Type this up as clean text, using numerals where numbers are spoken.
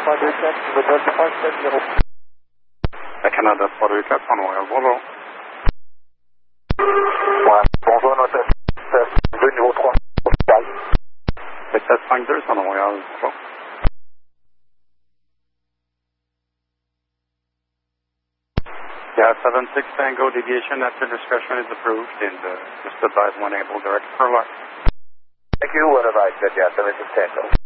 324, Model 370. Canada 324, en Montréal, bonjour. Ouais, bonjour, notre 2 niveau 3. Texas 52, c'est en Montréal, bonjour. Yeah, 76 Tango deviation at your discretion is approved, and just advise when able, direct for luck. Thank you, what have I said? Yeah, 76 Tango.